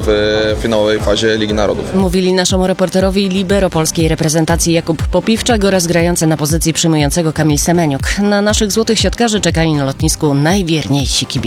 w finałowej fazie Ligi Narodów. Mówili naszemu reporterowi libero polskiej reprezentacji Jakub Popiwczak oraz grający na pozycji przyjmującego Kamil Semeniuk. Na naszych złotych siatkarzy czekali na lotnisku najwierniejsi kibice.